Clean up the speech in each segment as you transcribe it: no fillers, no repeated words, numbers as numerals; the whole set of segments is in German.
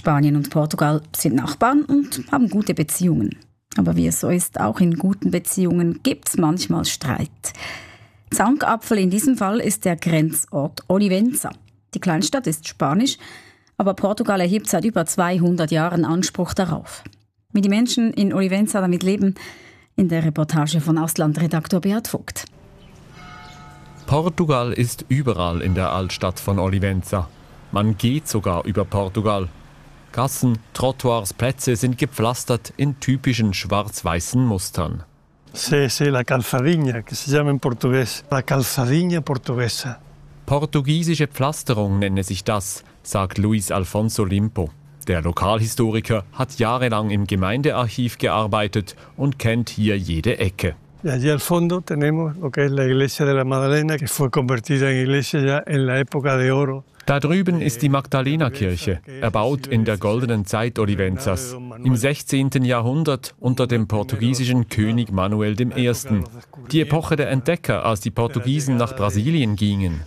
Spanien und Portugal sind Nachbarn und haben gute Beziehungen. Aber wie es so ist, auch in guten Beziehungen gibt es manchmal Streit. Zankapfel in diesem Fall ist der Grenzort Olivenza. Die Kleinstadt ist spanisch, aber Portugal erhebt seit über 200 Jahren Anspruch darauf. Wie die Menschen in Olivenza damit leben, in der Reportage von Auslandredaktor Beat Vogt. Portugal ist überall in der Altstadt von Olivenza. Man geht sogar über Portugal. Gassen, Trottoirs, Plätze sind gepflastert in typischen schwarz-weißen Mustern. Sí, la calzadinha, que se llama en portugués. La calzadinha portuguesa. Portugiesische Pflasterung nenne sich das, sagt Luis Alfonso Limpo. Der Lokalhistoriker hat jahrelang im Gemeindearchiv gearbeitet und kennt hier jede Ecke. Y allí al fondo tenemos lo que es la iglesia de la Magdalena, que fue convertida en iglesia ya en la época de oro. Da drüben ist die Magdalena-Kirche, erbaut in der goldenen Zeit Olivenzas, im 16. Jahrhundert unter dem portugiesischen König Manuel I. Die Epoche der Entdecker, als die Portugiesen nach Brasilien gingen.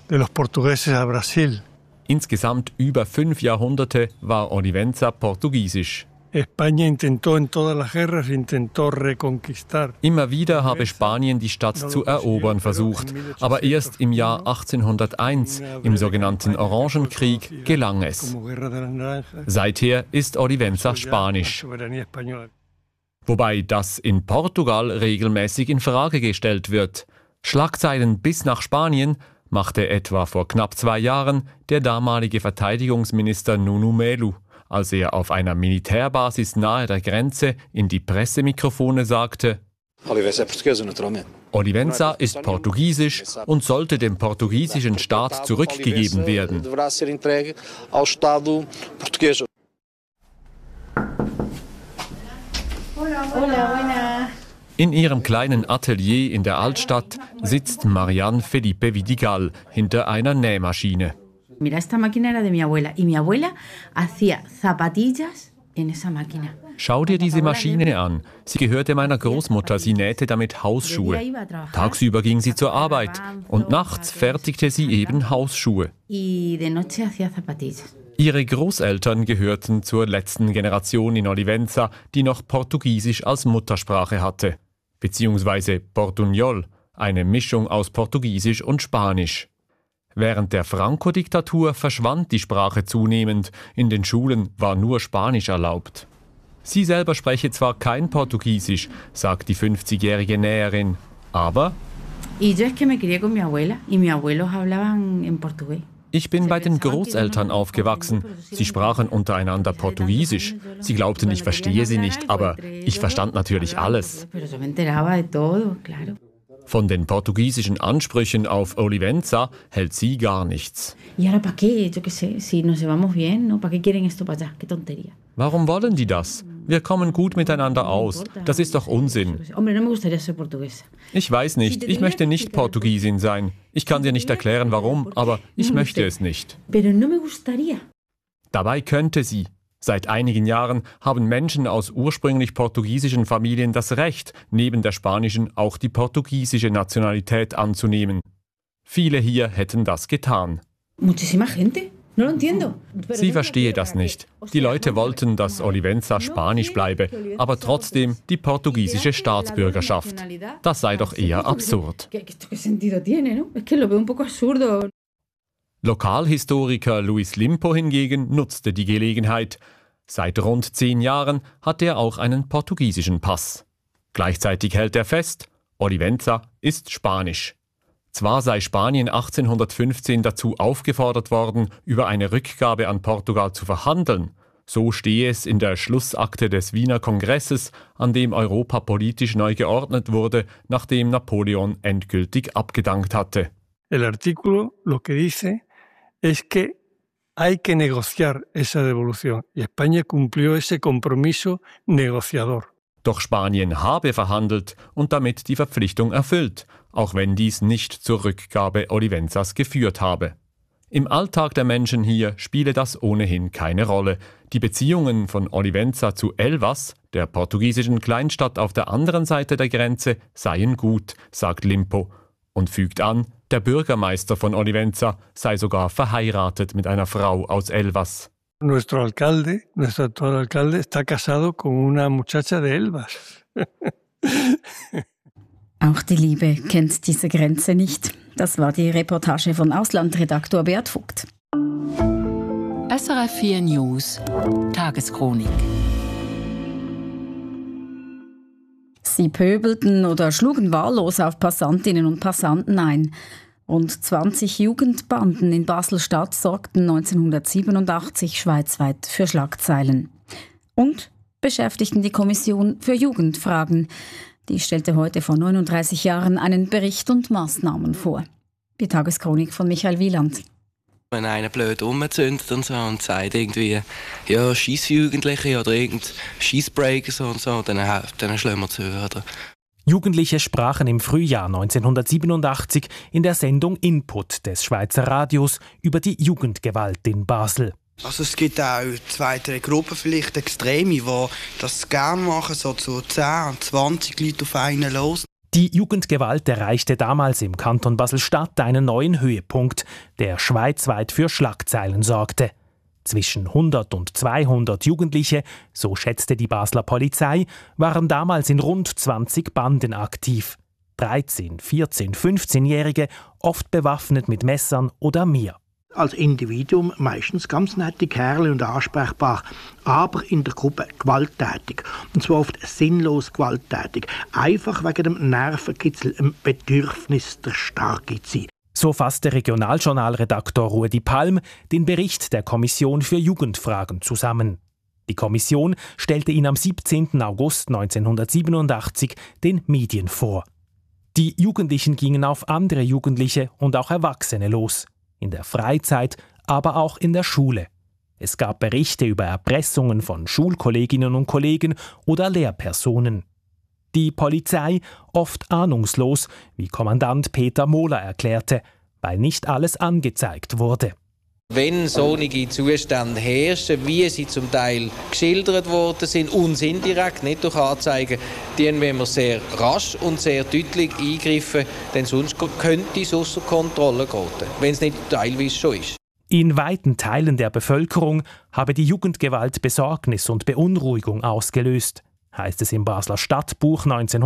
Insgesamt über 5 Jahrhunderte war Olivenza portugiesisch. Immer wieder habe Spanien die Stadt zu erobern versucht, aber erst im Jahr 1801, im sogenannten Orangenkrieg, gelang es. Seither ist Olivenza spanisch. Wobei das in Portugal regelmäßig in Frage gestellt wird. Schlagzeilen bis nach Spanien machte etwa vor knapp 2 Jahren der damalige Verteidigungsminister Nuno Melo, als er auf einer Militärbasis nahe der Grenze in die Pressemikrofone sagte: Olivenza ist portugiesisch und sollte dem portugiesischen Staat zurückgegeben werden. In ihrem kleinen Atelier in der Altstadt sitzt Marianne Felipe Vidigal hinter einer Nähmaschine. Mira, esta máquina era de mi abuela y mi abuela hacía zapatillas en esa máquina. Schau dir diese Maschine an. Sie gehörte meiner Großmutter. Sie nähte damit Hausschuhe. Tagsüber ging sie zur Arbeit und nachts fertigte sie eben Hausschuhe. Ihre Großeltern gehörten zur letzten Generation in Olivenza, die noch Portugiesisch als Muttersprache hatte, beziehungsweise Portuñol, eine Mischung aus Portugiesisch und Spanisch. Während der Franco-Diktatur verschwand die Sprache zunehmend. In den Schulen war nur Spanisch erlaubt. Sie selber spreche zwar kein Portugiesisch, sagt die 50-jährige Näherin, aber ich bin bei den Großeltern aufgewachsen. Sie sprachen untereinander Portugiesisch. Sie glaubten, ich verstehe sie nicht, aber ich verstand natürlich alles. Von den portugiesischen Ansprüchen auf Olivenza hält sie gar nichts. Warum wollen die das? Wir kommen gut miteinander aus. Das ist doch Unsinn. Ich weiß nicht, ich möchte nicht Portugiesin sein. Ich kann dir nicht erklären, warum, aber ich möchte es nicht. Dabei könnte sie. Seit einigen Jahren haben Menschen aus ursprünglich portugiesischen Familien das Recht, neben der spanischen auch die portugiesische Nationalität anzunehmen. Viele hier hätten das getan. Sie verstehe das nicht. Die Leute wollten, dass Olivenza spanisch bleibe, aber trotzdem die portugiesische Staatsbürgerschaft. Das sei doch eher absurd. Lokalhistoriker Luis Limpo hingegen nutzte die Gelegenheit. Seit rund 10 Jahren hat er auch einen portugiesischen Pass. Gleichzeitig hält er fest, Olivenza ist spanisch. Zwar sei Spanien 1815 dazu aufgefordert worden, über eine Rückgabe an Portugal zu verhandeln. So stehe es in der Schlussakte des Wiener Kongresses, an dem Europa politisch neu geordnet wurde, nachdem Napoleon endgültig abgedankt hatte. El artículo lo que dice es que hay que negociar esa devolución y España cumplió ese compromiso negociador. Doch Spanien habe verhandelt und damit die Verpflichtung erfüllt, auch wenn dies nicht zur Rückgabe Olivenzas geführt habe. Im Alltag der Menschen hier spiele das ohnehin keine Rolle. Die Beziehungen von Olivenza zu Elvas, der portugiesischen Kleinstadt auf der anderen Seite der Grenze, seien gut, sagt Limpo und fügt an, der Bürgermeister von Olivenza sei sogar verheiratet mit einer Frau aus Elvas. Nuestro actual alcalde, está casado con una muchacha de Elvas. Auch die Liebe kennt diese Grenze nicht. Das war die Reportage von Auslandredaktor Beat Vogt. SRF 4 News Tageschronik. Sie pöbelten oder schlugen wahllos auf Passantinnen und Passanten ein. Rund 20 Jugendbanden in Basel-Stadt sorgten 1987 schweizweit für Schlagzeilen. Und beschäftigten die Kommission für Jugendfragen. Die stellte heute vor 39 Jahren einen Bericht und Maßnahmen vor. Die Tageschronik von Michael Wieland. Wenn einer blöd rumzündet und so und sagt irgendwie, ja, Scheissjugendliche oder irgend Scheissbreaker und so, dann schlagen wir zu, oder? Jugendliche sprachen im Frühjahr 1987 in der Sendung Input des Schweizer Radios über die Jugendgewalt in Basel. Also es gibt auch 2, 3 Gruppen, vielleicht Extreme, die das gerne machen, so zu 10, 20 Leute auf einen los. Die Jugendgewalt erreichte damals im Kanton Basel-Stadt einen neuen Höhepunkt, der schweizweit für Schlagzeilen sorgte. Zwischen 100 und 200 Jugendliche, so schätzte die Basler Polizei, waren damals in rund 20 Banden aktiv. 13-, 14-, 15-Jährige, oft bewaffnet mit Messern oder mehr. Als Individuum meistens ganz nette Kerle und ansprechbar, aber in der Gruppe gewalttätig. Und zwar oft sinnlos gewalttätig. Einfach wegen dem Nervenkitzel, dem Bedürfnis, der Starke zu sein. So fasste Regionaljournalredaktor Rudi Palm den Bericht der Kommission für Jugendfragen zusammen. Die Kommission stellte ihn am 17. August 1987 den Medien vor. Die Jugendlichen gingen auf andere Jugendliche und auch Erwachsene los. In der Freizeit, aber auch in der Schule. Es gab Berichte über Erpressungen von Schulkolleginnen und Kollegen oder Lehrpersonen. Die Polizei oft ahnungslos, wie Kommandant Peter Mohler erklärte, weil nicht alles angezeigt wurde. Wenn solche Zustände herrschen, wie sie zum Teil geschildert worden sind, uns indirekt, nicht durch Anzeigen, dann wenn wir sehr rasch und sehr deutlich eingreifen, denn sonst könnte es ausser Kontrolle geraten, wenn es nicht teilweise schon ist. In weiten Teilen der Bevölkerung habe die Jugendgewalt Besorgnis und Beunruhigung ausgelöst, heißt es im Basler Stadtbuch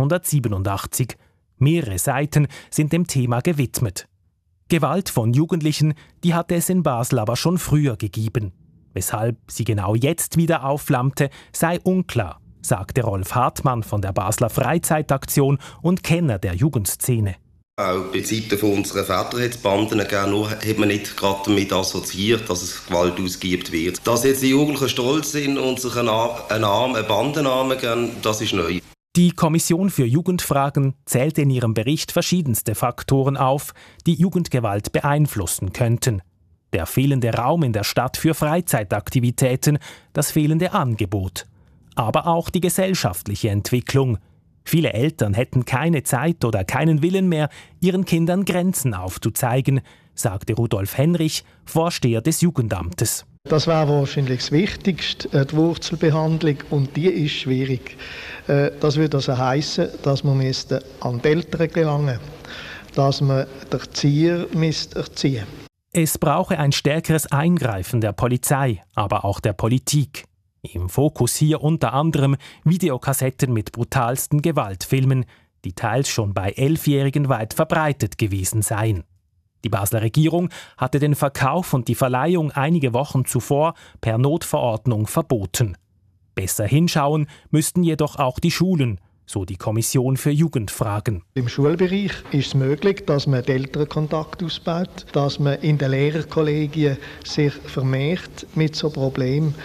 1987. Mehrere Seiten sind dem Thema gewidmet. Gewalt von Jugendlichen, die hatte es in Basel aber schon früher gegeben. Weshalb sie genau jetzt wieder aufflammte, sei unklar, sagte Rolf Hartmann von der Basler Freizeitaktion und Kenner der Jugendszene. Auch bei Zeiten von unseren Vätern hat es Banden gegeben, hat man nicht gerade damit assoziiert, dass es Gewalt ausgeübt wird. Dass jetzt die Jugendlichen stolz sind und sich einen Bandennamen geben, das ist neu. Die Kommission für Jugendfragen zählte in ihrem Bericht verschiedenste Faktoren auf, die Jugendgewalt beeinflussen könnten. Der fehlende Raum in der Stadt für Freizeitaktivitäten, das fehlende Angebot. Aber auch die gesellschaftliche Entwicklung. Viele Eltern hätten keine Zeit oder keinen Willen mehr, ihren Kindern Grenzen aufzuzeigen, sagte Rudolf Henrich, Vorsteher des Jugendamtes. Das wäre wahrscheinlich das Wichtigste, die Wurzelbehandlung, und die ist schwierig. Das würde also heissen, dass man an die Eltern gelangen müsste, dass man den Erzieher erziehen müsste. Es brauche ein stärkeres Eingreifen der Polizei, aber auch der Politik. Im Fokus hier unter anderem Videokassetten mit brutalsten Gewaltfilmen, die teils schon bei 11-Jährigen weit verbreitet gewesen seien. Die Basler Regierung hatte den Verkauf und die Verleihung einige Wochen zuvor per Notverordnung verboten. Besser hinschauen müssten jedoch auch die Schulen, so die Kommission für Jugendfragen. Im Schulbereich ist es möglich, dass man den Elternkontakt ausbaut, dass man in den Lehrerkollegien sich vermehrt mit so Problemen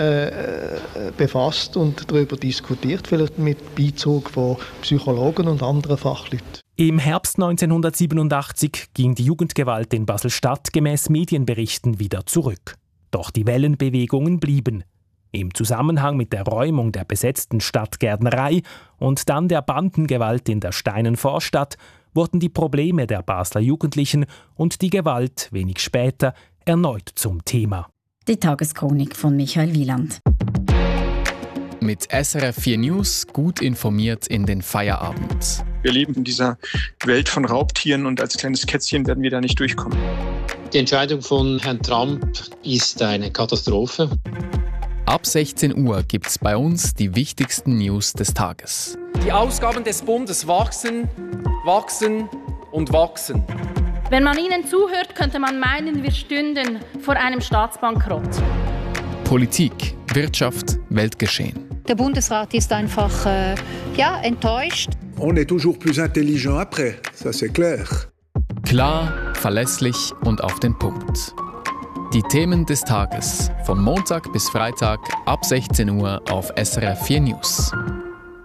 befasst und darüber diskutiert, vielleicht mit Beizug von Psychologen und anderen Fachleuten. Im Herbst 1987 ging die Jugendgewalt in Basel-Stadt gemäß Medienberichten wieder zurück. Doch die Wellenbewegungen blieben. Im Zusammenhang mit der Räumung der besetzten Stadtgärtnerei und dann der Bandengewalt in der Steinenvorstadt wurden die Probleme der Basler Jugendlichen und die Gewalt wenig später erneut zum Thema. Die Tageschronik von Michael Wieland. Mit SRF 4 News gut informiert in den Feierabend. Wir leben in dieser Welt von Raubtieren und als kleines Kätzchen werden wir da nicht durchkommen. Die Entscheidung von Herrn Trump ist eine Katastrophe. Ab 16 Uhr gibt es bei uns die wichtigsten News des Tages. Die Ausgaben des Bundes wachsen, wachsen und wachsen. Wenn man ihnen zuhört, könnte man meinen, wir stünden vor einem Staatsbankrott. Politik, Wirtschaft, Weltgeschehen. Der Bundesrat ist einfach enttäuscht. On est toujours plus intelligent après, ça c'est clair. Klar, verlässlich und auf den Punkt. Die Themen des Tages von Montag bis Freitag ab 16 Uhr auf SRF 4 News.